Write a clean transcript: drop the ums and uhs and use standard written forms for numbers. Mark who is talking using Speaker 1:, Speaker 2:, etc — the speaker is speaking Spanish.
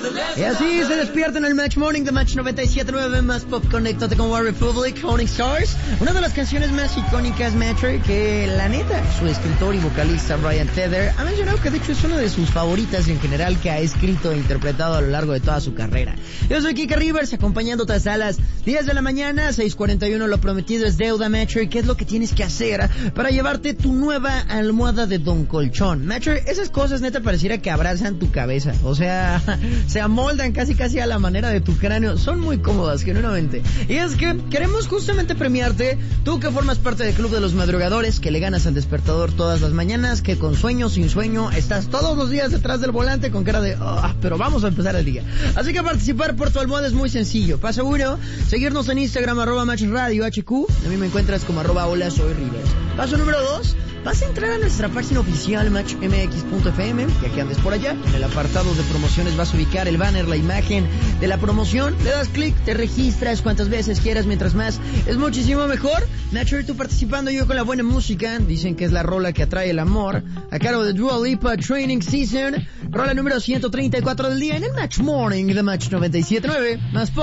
Speaker 1: Y así se despierta en el Match Morning de Match 97.9 más Pop. Conéctate con War Republic, Counting Stars. Una de las canciones más icónicas, Matcher, que la neta, su escritor y vocalista Brian Tether ha mencionado que de hecho es una de sus favoritas en general que ha escrito e interpretado a lo largo de toda su carrera. Yo soy Kika Rivers, acompañándote hasta las 10 de la mañana, 6:41, lo prometido es deuda, Matcher. ¿Qué es lo que tienes que hacer para llevarte tu nueva almohada de Don Colchón? Matcher, esas cosas neta pareciera que abrazan tu cabeza, o sea, se amoldan casi a la manera de tu cráneo, son muy cómodas, genuinamente. Y es que queremos justamente premiarte, tú que formas parte del club de los madrugadores, que le ganas al despertador todas las mañanas, que con sueño, sin sueño, estás todos los días detrás del volante con cara de, pero vamos a empezar el día. Así que participar por tu almohada es muy sencillo. Paso 1, seguirnos en Instagram, @MatchRadioHQ, a mí me encuentras como @hola soy Rivers. Paso número 2, vas a entrar a nuestra página oficial matchmx.fm, y aquí andes por allá, en el apartado de promociones vas a ubicar el banner, la imagen de la promoción, le das clic, te registras cuantas veces quieras, mientras más es muchísimo mejor. Matcher, tú participando, yo con la buena música, dicen que es la rola que atrae el amor, a cargo de Dua Lipa, Training Season, rola número 134 del día en el Match Morning de Match 97.9, más Pop.